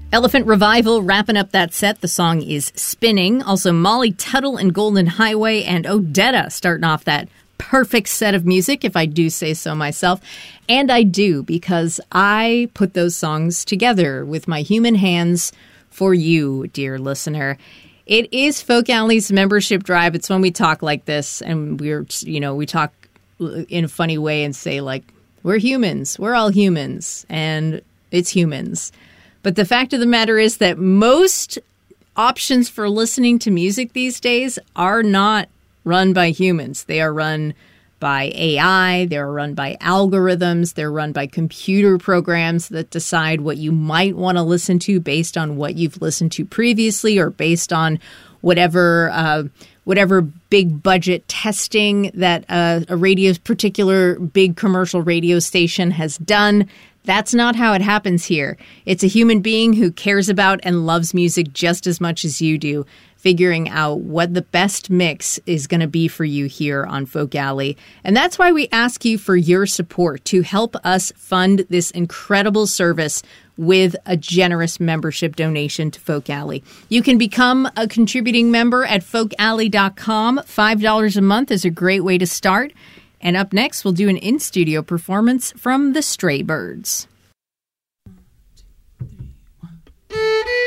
Elephant Revival wrapping up that set. The song is Spinning. Also Molly Tuttle and Golden Highway and Odetta starting off that perfect set of music, if I do say so myself. And I do, because I put those songs together with my human hands for you, dear listener. It is Folk Alley's membership drive. It's when we talk like this and we talk in a funny way and say, like, we're humans. We're all humans. And it's humans. But the fact of the matter is that most options for listening to music these days are not run by humans. They are run by AI. They're run by algorithms. They're run by computer programs that decide what you might want to listen to based on what you've listened to previously or based on whatever big budget testing that a particular big commercial radio station has done. That's not how it happens here. It's a human being who cares about and loves music just as much as you do, figuring out what the best mix is going to be for you here on Folk Alley. And that's why we ask you for your support to help us fund this incredible service with a generous membership donation to Folk Alley. You can become a contributing member at folkalley.com. $5 a month is a great way to start. And up next, we'll do an in-studio performance from the Stray Birds.